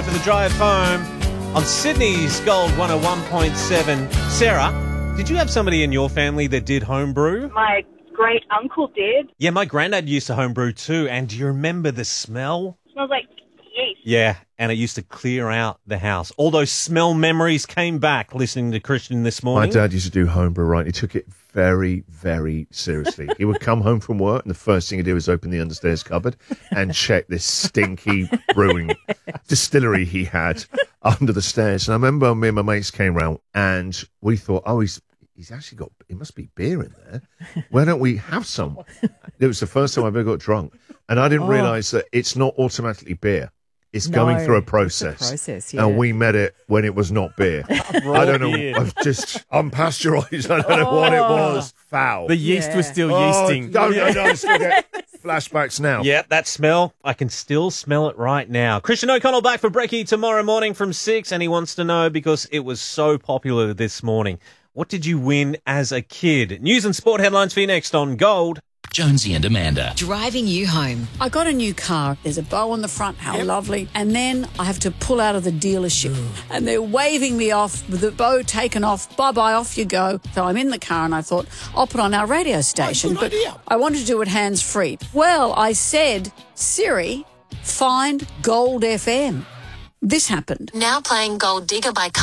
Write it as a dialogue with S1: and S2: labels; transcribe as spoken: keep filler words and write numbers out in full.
S1: for the drive home on Sydney's Gold one oh one point seven. Sarah, did you have somebody in your family that did homebrew?
S2: My great uncle did.
S1: Yeah, my granddad used to homebrew too. And do you remember the smell?
S2: It smells like yeast.
S1: Yeah, and it used to clear out the house. All those smell memories came back listening to Christian this
S3: My
S1: morning.
S3: dad used to do homebrew, right? He took it very, very seriously. He would come home from work, and the first thing he'd do was open the understairs cupboard and check this stinky brewing distillery he had under the stairs. And I remember me and my mates came round, and we thought, oh, he's he's actually got, it must be beer in there. Why don't we have some? It was the first time I ever got drunk. And I didn't
S4: Oh.
S3: realise that it's not automatically beer. It's
S4: No,
S3: going through a
S4: it's a
S3: process.
S4: process, yeah.
S3: And we met it when it was not beer. I don't know.
S1: beer.
S3: I've just unpasteurised. I don't know what it was. Foul.
S5: The yeast
S4: Yeah.
S5: was still
S3: Oh,
S5: yeasting.
S3: No, no, no. I still get flashbacks now.
S1: Yeah, that smell. I can still smell it right now. Christian O'Connell back for Brekkie tomorrow morning from six, and he wants to know, because it was so popular this morning, what did you win as a kid? News and sport headlines for you next on Gold.
S6: Jonesy and Amanda.
S7: Driving you home.
S8: I got a new car. There's a bow on the front. How lovely. And then I have to pull out of the dealership. And they're waving me off with the bow taken off. Bye-bye, off you go. So I'm in the car and I thought, I'll put on our radio station. But I wanted to do it hands-free. Well, I said, Siri, find Gold F M. This happened.
S7: Now playing Gold Digger by